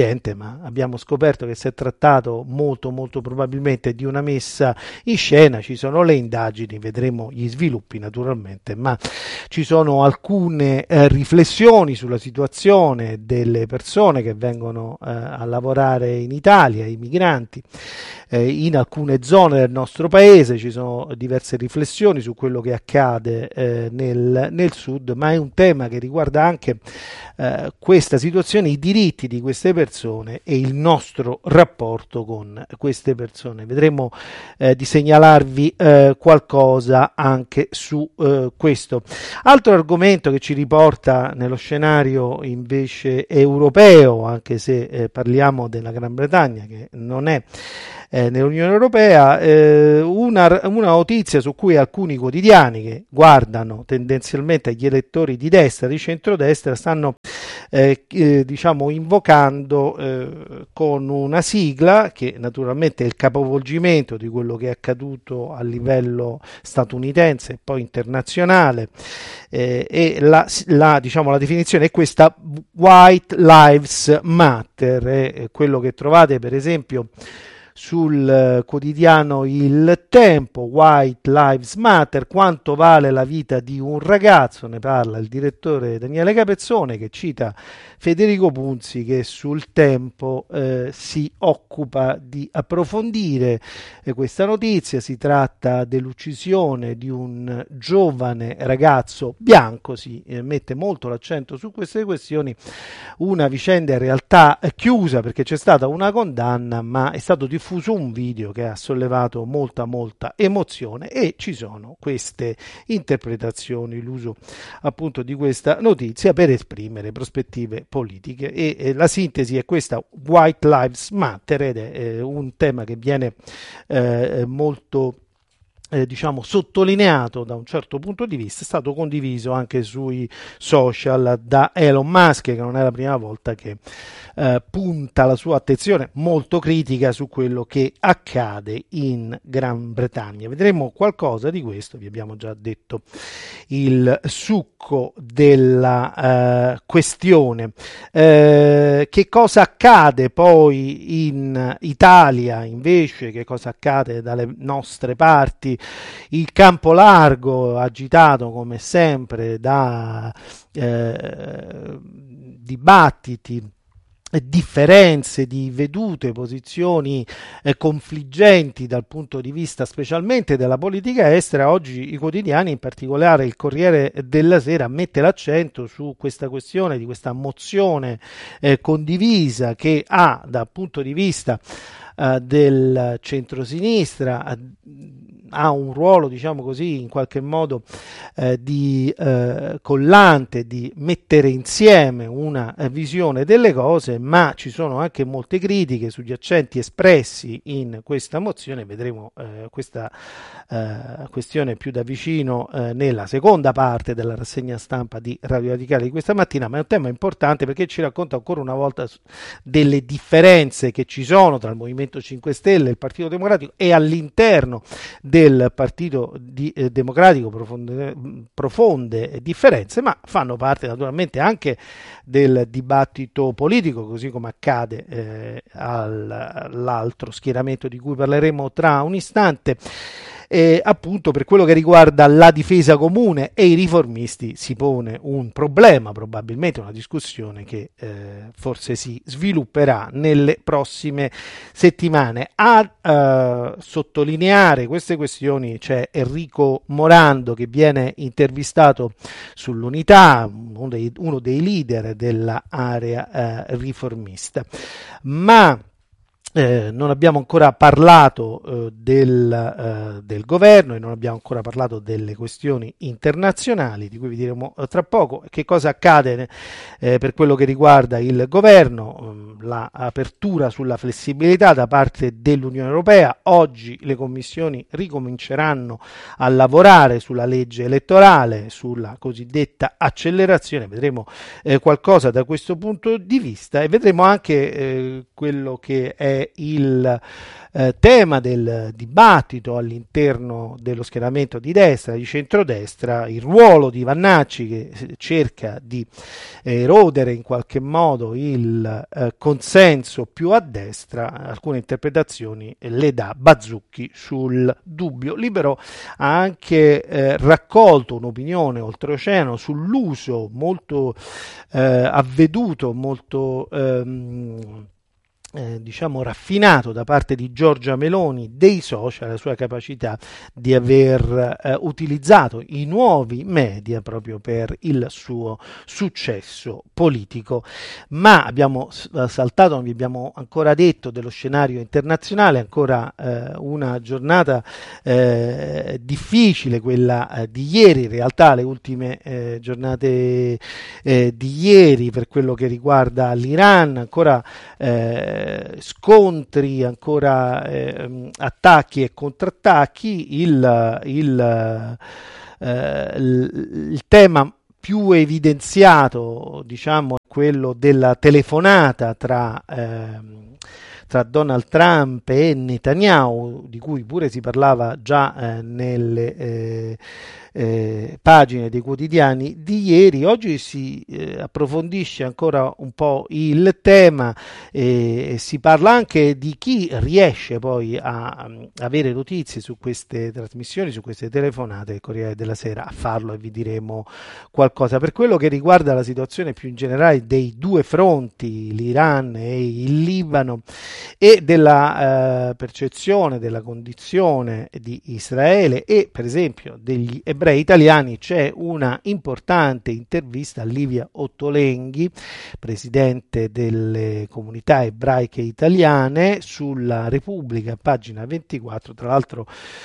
B: ma abbiamo scoperto che si è trattato molto molto probabilmente di una messa in scena. Ci sono le indagini, vedremo gli sviluppi naturalmente, ma ci sono alcune eh, riflessioni sulla situazione delle persone che vengono eh, a lavorare in Italia, i migranti eh, in alcune zone del nostro paese. Ci sono diverse riflessioni su quello che accade eh, nel, nel sud, ma è un tema che riguarda anche eh, questa situazione, i diritti di queste persone e il nostro rapporto con queste persone. Vedremo eh, di segnalarvi eh, qualcosa anche su eh, questo. Altro argomento che ci riporta nello scenario invece europeo, anche se eh, parliamo della Gran Bretagna che non è eh, nell'Unione Europea, eh, una, una notizia su cui alcuni quotidiani che guardano tendenzialmente agli elettori di destra, di centrodestra, stanno eh, eh, diciamo invocando eh, con una sigla che naturalmente è il capovolgimento di quello che è accaduto a livello statunitense e poi internazionale, eh, e la, la, diciamo, la definizione è questa: White Lives Matter, è quello che trovate per esempio sul quotidiano Il Tempo. White Lives Matter, quanto vale la vita di un ragazzo, ne parla il direttore Daniele Capezzone, che cita Federico Punzi, che sul Tempo eh, si occupa di approfondire eh, questa notizia. Si tratta dell'uccisione di un giovane ragazzo bianco, si eh, mette molto l'accento su queste questioni, una vicenda in realtà chiusa perché c'è stata una condanna, ma è stato diffuso un video che ha sollevato molta molta emozione e ci sono queste interpretazioni, l'uso appunto di questa notizia per esprimere prospettive politiche, e, e la sintesi è questa: White Lives Matter, ed è eh, un tema che viene eh, molto Eh, diciamo sottolineato da un certo punto di vista. È stato condiviso anche sui social da Elon Musk, che non è la prima volta che eh, punta la sua attenzione molto critica su quello che accade in Gran Bretagna. Vedremo qualcosa di questo, vi abbiamo già detto il succo della eh, questione. Eh, che cosa accade poi in Italia invece? Che cosa accade dalle nostre parti? Il campo largo, agitato come sempre da eh, dibattiti, differenze di vedute, posizioni eh, confliggenti dal punto di vista specialmente della politica estera. Oggi i quotidiani, in particolare il Corriere della Sera, mette l'accento su questa questione di questa mozione eh, condivisa che ha, dal punto di vista eh, del centrosinistra, ha un ruolo, diciamo così, in qualche modo eh, di eh, collante, di mettere insieme una eh, visione delle cose, ma ci sono anche molte critiche sugli accenti espressi in questa mozione. Vedremo eh, questa eh, questione più da vicino eh, nella seconda parte della rassegna stampa di Radio Radicale di questa mattina, ma è un tema importante perché ci racconta ancora una volta delle differenze che ci sono tra il Movimento cinque Stelle e il Partito Democratico, e all'interno del del Partito di, eh, Democratico profonde, profonde differenze, ma fanno parte naturalmente anche del dibattito politico, così come accade eh, all'altro schieramento di cui parleremo tra un istante. E appunto per quello che riguarda la difesa comune e i riformisti si pone un problema, probabilmente una discussione che eh, forse si svilupperà nelle prossime settimane. A eh, sottolineare queste questioni c'è Enrico Morando, che viene intervistato sull'Unità, uno dei, uno dei leader dell'area eh, riformista. Ma Eh, non abbiamo ancora parlato eh, del, eh, del governo e non abbiamo ancora parlato delle questioni internazionali, di cui vi diremo eh, tra poco. Che cosa accade eh, per quello che riguarda il governo? L'apertura sulla flessibilità da parte dell'Unione Europea. Oggi le commissioni ricominceranno a lavorare sulla legge elettorale, sulla cosiddetta accelerazione. Vedremo eh, qualcosa da questo punto di vista, e vedremo anche eh, quello che è è il eh, tema del dibattito all'interno dello schieramento di destra, di centrodestra, il ruolo di Vannacci che cerca di erodere in qualche modo il eh, consenso più a destra. Alcune interpretazioni le dà Bazzucchi sul Dubbio Libero. Ha anche eh, raccolto un'opinione oltreoceano sull'uso molto eh, avveduto, molto ehm, Eh, diciamo raffinato da parte di Giorgia Meloni dei social, la sua capacità di aver eh, utilizzato i nuovi media proprio per il suo successo politico. Ma abbiamo saltato, non vi abbiamo ancora detto dello scenario internazionale, ancora eh, una giornata eh, difficile, quella eh, di ieri, in realtà le ultime eh, giornate eh, di ieri per quello che riguarda l'Iran, ancora eh, scontri, ancora eh, attacchi e contrattacchi. Il, il, eh, il, il tema più evidenziato, diciamo, è quello della telefonata tra eh, tra Donald Trump e Netanyahu, di cui pure si parlava già eh, nelle eh, eh, pagine dei quotidiani di ieri. Oggi si eh, approfondisce ancora un po' il tema e eh, si parla anche di chi riesce poi a, a avere notizie su queste trasmissioni, su queste telefonate del Corriere della Sera, a farlo, e vi diremo qualcosa. Per quello che riguarda la situazione più in generale dei due fronti, l'Iran e il Libano, e della eh, percezione della condizione di Israele e per esempio degli ebrei italiani, c'è una importante intervista a Livia Ottolenghi, presidente delle comunità ebraiche italiane, sulla Repubblica, pagina ventiquattro. Tra l'altro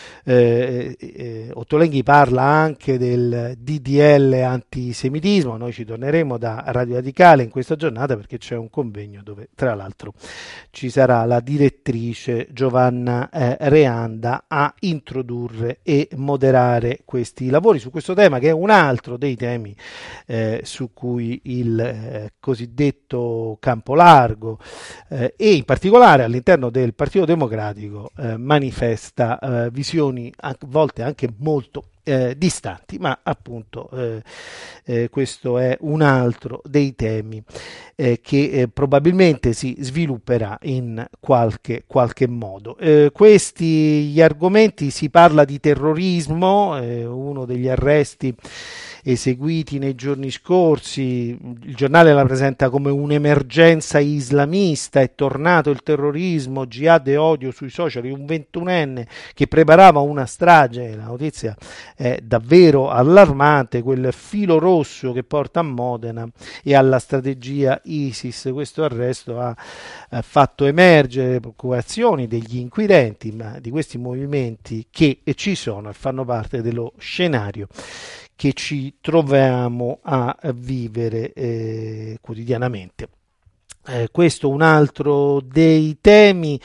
B: eh, eh, Ottolenghi parla anche del D D L antisemitismo. Noi ci torneremo da Radio Radicale in questa giornata perché c'è un convegno dove tra l'altro ci sarà la direttrice Giovanna eh, Reanda a introdurre e moderare questi lavori su questo tema, che è un altro dei temi eh, su cui il eh, cosiddetto campo largo eh, e in particolare all'interno del Partito Democratico eh, manifesta eh, visioni a volte anche molto Eh, distanti, ma appunto eh, eh, questo è un altro dei temi eh, che eh, probabilmente si svilupperà in qualche, qualche modo. Eh, questi gli argomenti, si parla di terrorismo, eh, uno degli arresti eseguiti nei giorni scorsi, il giornale la presenta come un'emergenza islamista, è tornato il terrorismo, jihad e odio sui social, un ventunenne che preparava una strage. La notizia è davvero allarmante, quel filo rosso che porta a Modena e alla strategia ISIS. Questo arresto ha, ha fatto emergere preoccupazioni degli inquirenti, ma di questi movimenti che ci sono e fanno parte dello scenario che ci troviamo a vivere eh, quotidianamente. Eh, questo è un altro dei temi.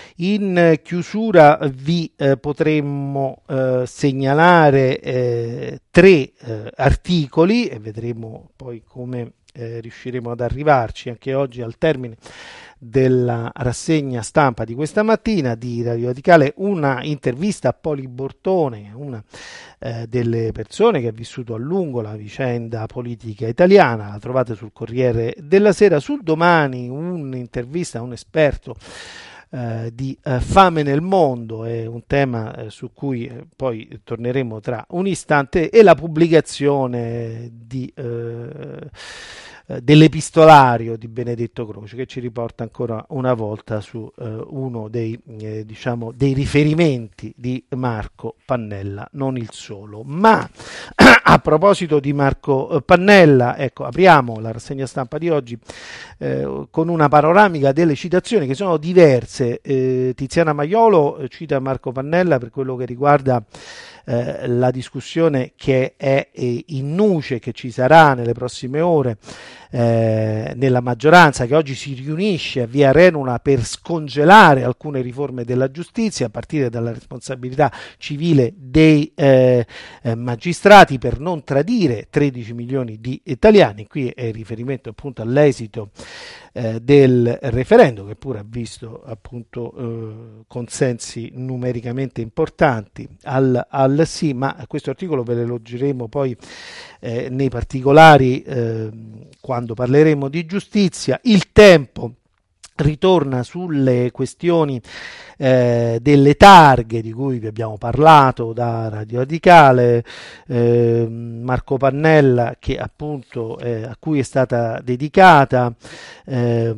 B: In chiusura vi eh, potremmo eh, segnalare eh, tre eh, articoli e vedremo poi come eh, riusciremo ad arrivarci anche oggi al termine della rassegna stampa di questa mattina di Radio Radicale. Una intervista a Poli Bortone, una eh, delle persone che ha vissuto a lungo la vicenda politica italiana, la trovate sul Corriere della Sera. Sul Domani un'intervista a un esperto eh, di eh, fame nel mondo, è un tema eh, su cui eh, poi torneremo tra un istante, e la pubblicazione di eh, dell'epistolario di Benedetto Croce, che ci riporta ancora una volta su eh, uno dei, eh, diciamo, dei riferimenti di Marco Pannella, non il solo. Ma a proposito di Marco Pannella, ecco, apriamo la rassegna stampa di oggi eh, con una panoramica delle citazioni che sono diverse. eh, Tiziana Maiolo eh, cita Marco Pannella per quello che riguarda Eh, la discussione che è eh, in nuce, che ci sarà nelle prossime ore eh, nella maggioranza, che oggi si riunisce a Via Renula per scongelare alcune riforme della giustizia, a partire dalla responsabilità civile dei eh, eh, magistrati per non tradire tredici milioni di italiani. Qui è riferimento appunto all'esito eh, del referendum, che pure ha visto appunto eh, consensi numericamente importanti al, al sì, ma questo articolo ve lo leggeremo poi eh, nei particolari eh, quando parleremo di giustizia. Il Tempo ritorna sulle questioni eh, delle targhe di cui vi abbiamo parlato da Radio Radicale, eh, Marco Pannella, che appunto eh, a cui è stata dedicata eh,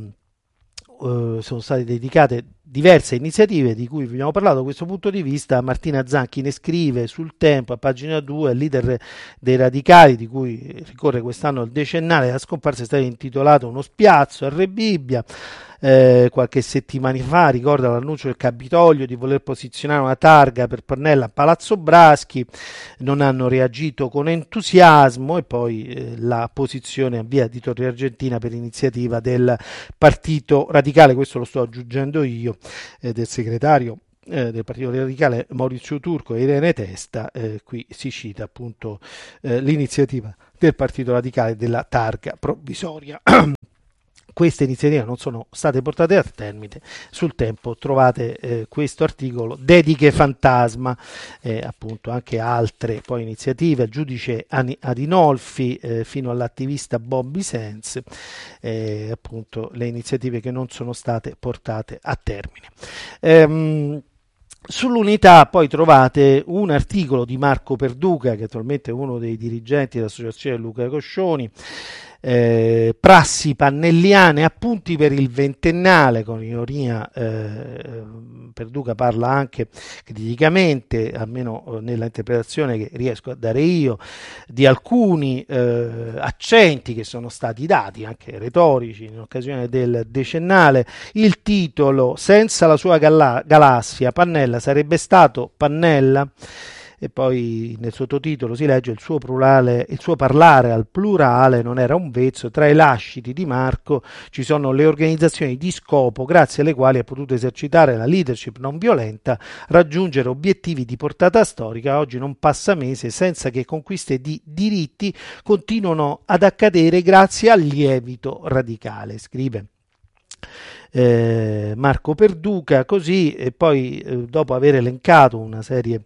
B: eh, sono state dedicate diverse iniziative di cui vi abbiamo parlato. Da questo punto di vista Martina Zanchi ne scrive sul Tempo a pagina due: il leader dei radicali, di cui ricorre quest'anno il decennale della scomparsa, è stato intitolato uno spiazzo a Re Bibbia. Eh, qualche settimana fa ricorda l'annuncio del Capitolio di voler posizionare una targa per Pannella a Palazzo Braschi, non hanno reagito con entusiasmo, e poi eh, la posizione a Via di Torre Argentina per iniziativa del Partito Radicale, questo lo sto aggiungendo io, eh, del segretario eh, del Partito Radicale Maurizio Turco e Irene Testa. Eh, qui si cita appunto eh, l'iniziativa del Partito Radicale della targa provvisoria. Queste iniziative non sono state portate a termine. Sul Tempo trovate eh, questo articolo, dediche fantasma, eh, appunto anche altre poi iniziative, il giudice Adinolfi eh, fino all'attivista Bobby Sands, eh, appunto le iniziative che non sono state portate a termine. Ehm, Sull'Unità poi trovate un articolo di Marco Perduca, che attualmente è uno dei dirigenti dell'associazione Luca Coscioni, eh, prassi pannelliane, appunti per il ventennale, con ironia. eh, Perduca parla anche criticamente, almeno nella interpretazione che riesco a dare io, di alcuni eh, accenti che sono stati dati, anche retorici, in occasione del decennale. Il titolo: senza la sua gala- galassia Pannella sarebbe stato Pannella. E poi nel sottotitolo si legge: il suo plurale, il suo parlare al plurale non era un vezzo. Tra i lasciti di Marco ci sono le organizzazioni di scopo grazie alle quali ha potuto esercitare la leadership non violenta, raggiungere obiettivi di portata storica. Oggi non passa mese senza che conquiste di diritti continuino ad accadere grazie al lievito radicale, scrive eh, Marco Perduca. Così, e poi eh, dopo aver elencato una serie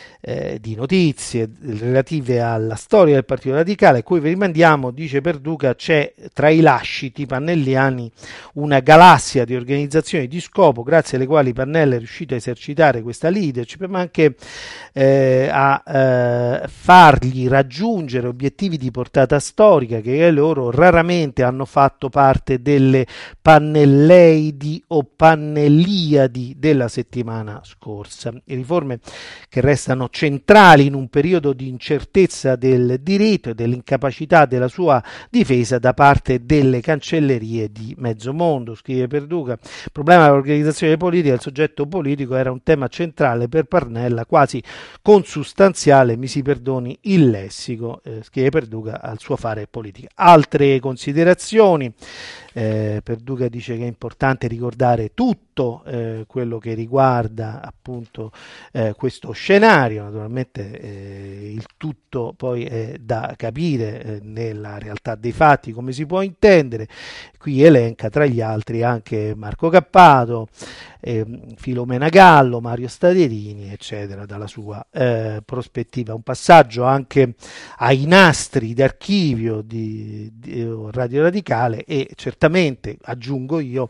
B: Eh, di notizie relative alla storia del Partito Radicale, a cui vi rimandiamo, dice Perduca, c'è tra i lasciti pannelliani una galassia di organizzazioni di scopo grazie alle quali Pannella è riuscito a esercitare questa leadership, ma anche eh, a eh, fargli raggiungere obiettivi di portata storica che loro raramente hanno fatto parte delle pannelleidi o pannelliadi della settimana scorsa. Le riforme che restano centrali in un periodo di incertezza del diritto e dell'incapacità della sua difesa da parte delle cancellerie di mezzo mondo, scrive Perduca. Il problema dell'organizzazione politica del soggetto politico era un tema centrale per Pannella, quasi consustanziale, mi si perdoni il lessico, eh, scrive Perduca, al suo fare politica. Altre considerazioni: eh, Perduca dice che è importante ricordare tutto eh, quello che riguarda appunto eh, questo scenario. Naturalmente eh, il tutto poi è da capire eh, nella realtà dei fatti, come si può intendere. Qui elenca tra gli altri anche Marco Cappato, eh, Filomena Gallo, Mario Staderini, eccetera, dalla sua eh, prospettiva. Un passaggio anche ai nastri d'archivio di, di Radio Radicale, e certamente, aggiungo io,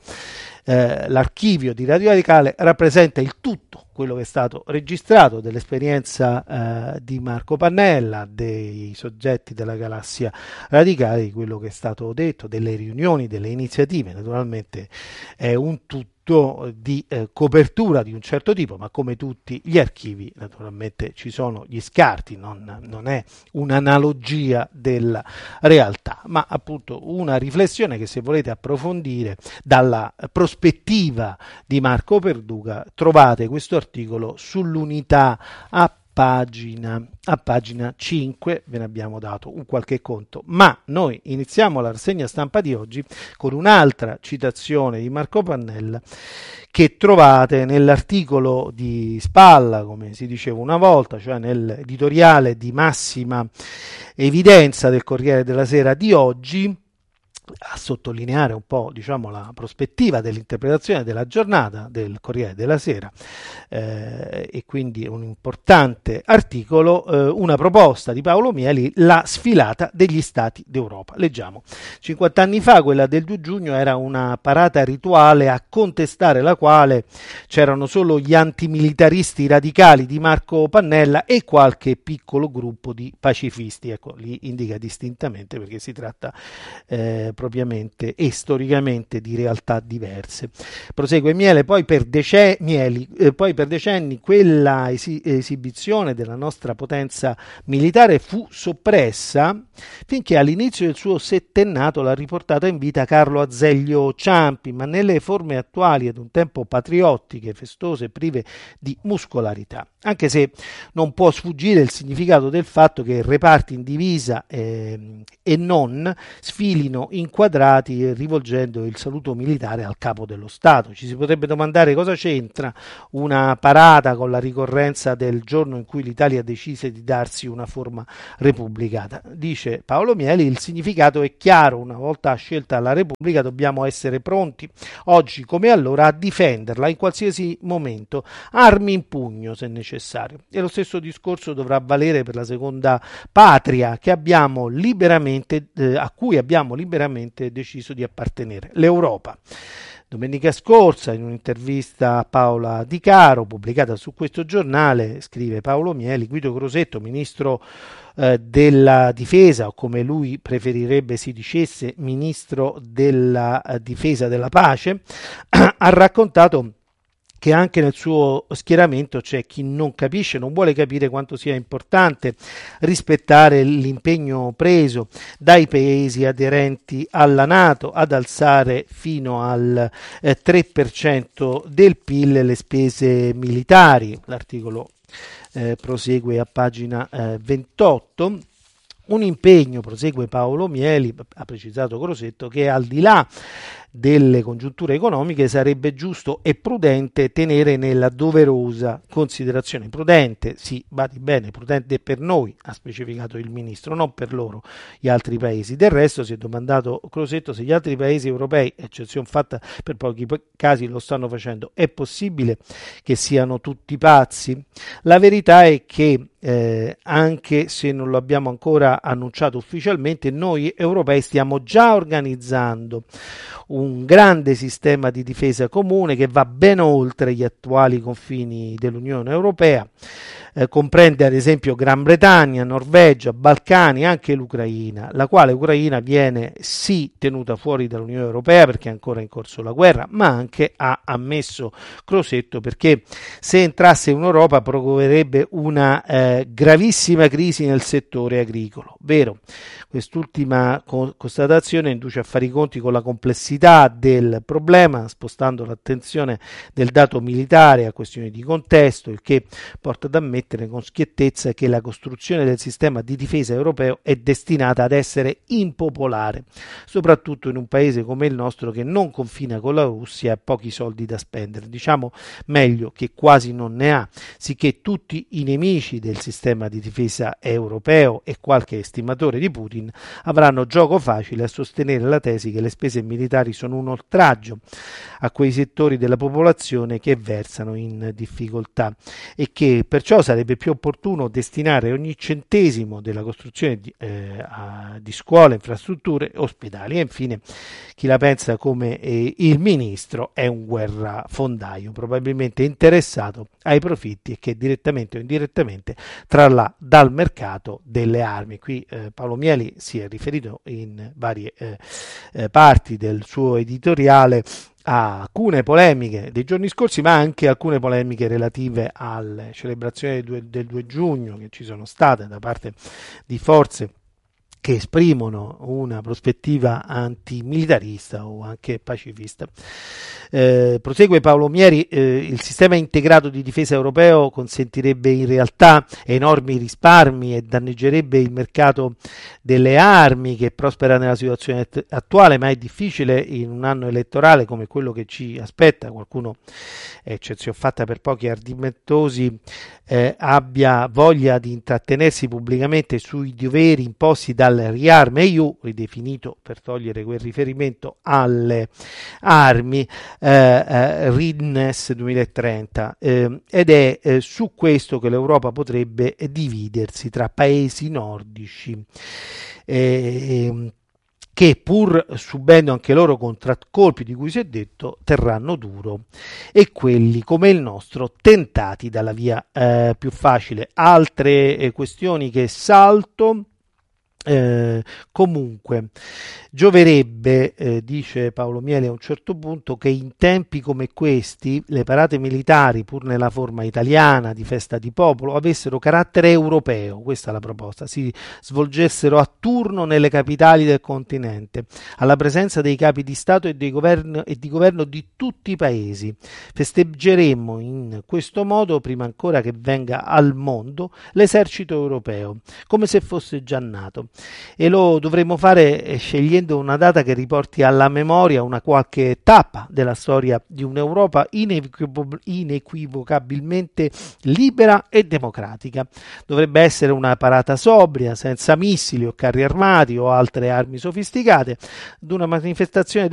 B: eh, l'archivio di Radio Radicale rappresenta il tutto quello che è stato registrato dell'esperienza eh, di Marco Pannella, dei soggetti della galassia radicale, di quello che è stato detto, delle riunioni, delle iniziative. Naturalmente è un tutto di eh, copertura di un certo tipo, ma come tutti gli archivi naturalmente ci sono gli scarti, non, non è un'analogia della realtà, ma appunto una riflessione che, se volete approfondire dalla prospettiva di Marco Perduca, trovate questo articolo sull'Unità a pagina, a pagina cinque, ve ne abbiamo dato un qualche conto, ma noi iniziamo la rassegna stampa di oggi con un'altra citazione di Marco Pannella che trovate nell'articolo di spalla, come si diceva una volta, cioè nell'editoriale di massima evidenza del Corriere della Sera di oggi, a sottolineare un po', diciamo, la prospettiva dell'interpretazione della giornata del Corriere della Sera, eh, e quindi un importante articolo, eh, una proposta di Paolo Mieli, la sfilata degli Stati d'Europa. Leggiamo: cinquanta anni fa, quella del due giugno, era una parata rituale a contestare la quale c'erano solo gli antimilitaristi radicali di Marco Pannella e qualche piccolo gruppo di pacifisti. Ecco, li indica distintamente perché si tratta eh, propriamente e storicamente di realtà diverse. Prosegue Miele, poi per, dece- Mieli, eh, poi per decenni quella esi- esibizione della nostra potenza militare fu soppressa finché all'inizio del suo settennato l'ha riportata in vita Carlo Azeglio Ciampi, ma nelle forme attuali ad un tempo patriottiche, festose e prive di muscolarità. Anche se non può sfuggire il significato del fatto che reparti in divisa eh, e non sfilino inquadrati rivolgendo il saluto militare al capo dello Stato. Ci si potrebbe domandare cosa c'entra una parata con la ricorrenza del giorno in cui l'Italia decise di darsi una forma repubblicana. Dice Paolo Mieli, il significato è chiaro: una volta scelta la Repubblica dobbiamo essere pronti, oggi come allora, a difenderla in qualsiasi momento, armi in pugno se necessario. E lo stesso discorso dovrà valere per la seconda patria che abbiamo liberamente, eh, a cui abbiamo liberamente deciso di appartenere, l'Europa. Domenica scorsa, in un'intervista a Paola Di Caro pubblicata su questo giornale, scrive Paolo Mieli, Guido Crosetto, ministro eh, della difesa, o come lui preferirebbe si dicesse, ministro della eh, difesa della pace, ha raccontato che anche nel suo schieramento c'è chi non capisce, non vuole capire quanto sia importante rispettare l'impegno preso dai paesi aderenti alla NATO ad alzare fino al eh, tre per cento del P I L le spese militari. L'articolo eh, prosegue a pagina eh, ventotto. Un impegno, prosegue Paolo Mieli, ha precisato Crosetto, che al di là delle congiunture economiche sarebbe giusto e prudente tenere nella doverosa considerazione. Prudente, sì, badi bene, prudente per noi, ha specificato il ministro, non per loro, gli altri paesi. Del resto si è domandato Crosetto se gli altri paesi europei, eccezione fatta per pochi casi, lo stanno facendo. È possibile che siano tutti pazzi? La verità è che Eh, anche se non lo abbiamo ancora annunciato ufficialmente, noi europei stiamo già organizzando un grande sistema di difesa comune che va ben oltre gli attuali confini dell'Unione Europea. Eh, comprende ad esempio Gran Bretagna, Norvegia, Balcani, anche l'Ucraina, la quale Ucraina viene sì tenuta fuori dall'Unione Europea perché è ancora in corso la guerra, ma anche, ha ammesso Crosetto, perché se entrasse in Europa provocherebbe una eh, gravissima crisi nel settore agricolo. Vero, quest'ultima co- constatazione induce a fare i conti con la complessità del problema, spostando l'attenzione del dato militare a questioni di contesto, il che porta ad ammettere con schiettezza che la costruzione del sistema di difesa europeo è destinata ad essere impopolare, soprattutto in un paese come il nostro che non confina con la Russia e ha pochi soldi da spendere, diciamo meglio che quasi non ne ha, sicché tutti i nemici del sistema di difesa europeo e qualche estimatore di Putin avranno gioco facile a sostenere la tesi che le spese militari sono un oltraggio a quei settori della popolazione che versano in difficoltà e che perciò sarebbe più opportuno destinare ogni centesimo della costruzione di, eh, a, di scuole, infrastrutture, ospedali. E infine, chi la pensa come eh, il ministro è un guerrafondaio, probabilmente interessato ai profitti e che direttamente o indirettamente trarrà dal mercato delle armi. Qui eh, Paolo Mieli si è riferito in varie eh, eh, parti del suo editoriale a alcune polemiche dei giorni scorsi, ma anche alcune polemiche relative alle celebrazioni del due, del due giugno che ci sono state da parte di forze
F: che esprimono una prospettiva antimilitarista o anche pacifista. Eh, prosegue Paolo Mieri, eh, il sistema integrato di difesa europeo consentirebbe in realtà enormi risparmi e danneggerebbe il mercato delle armi che prospera nella situazione attuale, ma è difficile in un anno elettorale come quello che ci aspetta. Qualcuno, eccezione fatta per pochi ardimentosi, eh, abbia voglia di intrattenersi pubblicamente sui doveri imposti dal Riarm E U, ridefinito per togliere quel riferimento alle armi, eh, eh, R I N E S duemilatrenta, eh, ed è eh, su questo che l'Europa potrebbe dividersi tra paesi nordici eh, che, pur subendo anche loro contraccolpi di cui si è detto, terranno duro, e quelli come il nostro tentati dalla via eh, più facile. Altre eh, questioni che salto. Eh, comunque gioverebbe, eh, dice Paolo Miele a un certo punto, che in tempi come questi le parate militari, pur nella forma italiana di festa di popolo, avessero carattere europeo, questa è la proposta, si svolgessero a turno nelle capitali del continente, alla presenza dei capi di Stato e, dei governo, e di governo di tutti i paesi. Festeggeremmo in questo modo, prima ancora che venga al mondo, l'esercito europeo, come se fosse già nato. E lo dovremmo fare scegliendo una data che riporti alla memoria una qualche tappa della storia di un'Europa inequivoc- inequivocabilmente libera e democratica. Dovrebbe essere una parata sobria, senza missili o carri armati o altre armi sofisticate, ad una manifestazione